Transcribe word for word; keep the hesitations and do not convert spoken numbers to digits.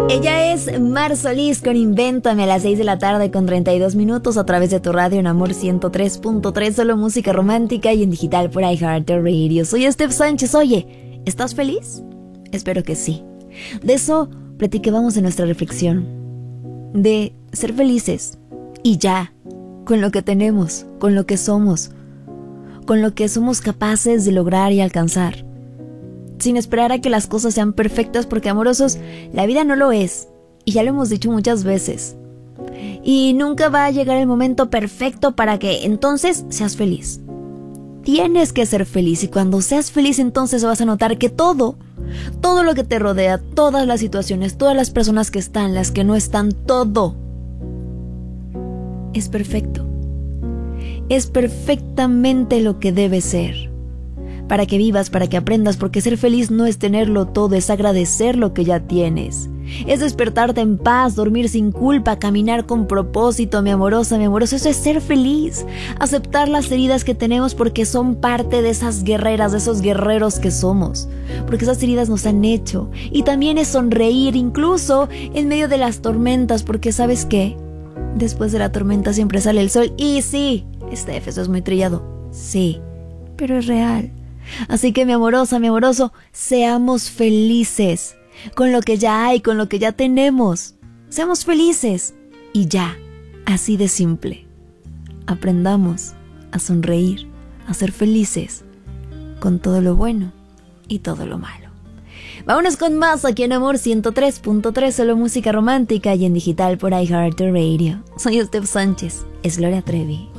Ella es Mar Solís con Invéntame a las seis de la tarde con treinta y dos minutos a través de tu radio en Amor ciento tres punto tres, solo música romántica y en digital por iHeartRadio. Soy Steph Sánchez. Oye, ¿estás feliz? Espero que sí. De eso platicábamos en nuestra reflexión, de ser felices y ya, con lo que tenemos, con lo que somos, con lo que somos capaces de lograr y alcanzar, sin esperar a que las cosas sean perfectas, porque amorosos, la vida no lo es, y ya lo hemos dicho muchas veces, y nunca va a llegar el momento perfecto para que entonces seas feliz. Tienes que ser feliz, y cuando seas feliz entonces vas a notar que todo, todo lo que te rodea, todas las situaciones, todas las personas que están, las que no están, todo es perfecto. Es perfectamente lo que debe ser. Para que vivas, para que aprendas, porque ser feliz no es tenerlo todo, es agradecer lo que ya tienes. Es despertarte en paz, dormir sin culpa, caminar con propósito, mi amorosa, mi amoroso. Eso es ser feliz. Aceptar las heridas que tenemos porque son parte de esas guerreras, de esos guerreros que somos. Porque esas heridas nos han hecho. Y también es sonreír, incluso en medio de las tormentas, porque ¿sabes qué? Después de la tormenta siempre sale el sol. Y sí, Steph, eso es muy trillado. Sí, pero es real. Así que mi amorosa, mi amoroso, seamos felices con lo que ya hay, con lo que ya tenemos. Seamos felices y ya, así de simple. Aprendamos a sonreír, a ser felices con todo lo bueno y todo lo malo. Vámonos con más aquí en Amor ciento tres punto tres, solo música romántica y en digital por iHeartRadio. Soy Steph Sánchez, es Gloria Trevi.